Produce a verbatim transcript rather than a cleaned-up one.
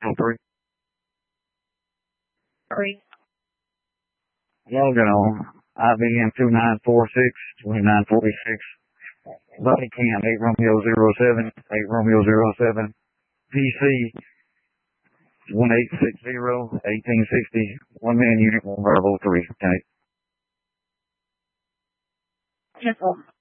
three. Three. Logan on I B M two nine four six, twenty-nine forty-six. Buddy Cam, eight Romeo zero seven, eight Romeo zero seven. P C, one eight six zero, eighteen sixty. One man unit, one Bravo three. Okay. Cancel.